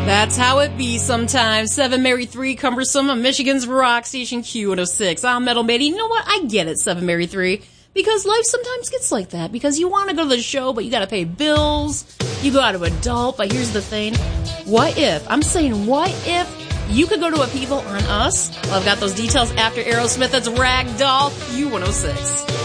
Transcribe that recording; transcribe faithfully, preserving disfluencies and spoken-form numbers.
That's how it be sometimes. seven Mary three, cumbersome, on Michigan's rock station Q one oh six. I'm Metal Matey. You know what? I get it, seven Mary three. Because life sometimes gets like that. Because you want to go to the show, but you got to pay bills. You go out to adult, but here's the thing. What if, I'm saying what if you could go to a People on Us? Well, I've got those details after Aerosmith. That's Ragdoll Q one oh six.